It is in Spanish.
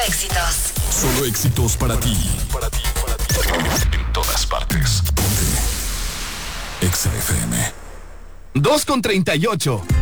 éxitos. Solo éxitos para ti. Para ti, para ti. En todas partes. Ponte. Exa FM. 2:38.